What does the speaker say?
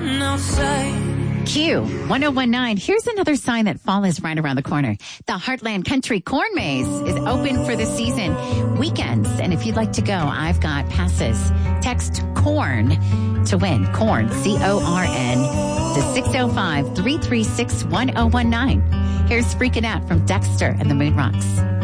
Q1019. Here's another sign that fall is right around the corner. The Heartland Country Corn Maze is open for the season weekends. And if you'd like to go, I've got passes. Text CORN to win. CORN, CORN, to 605-336-1019. Here's Freaking Out from Dexter and the Moon Rocks.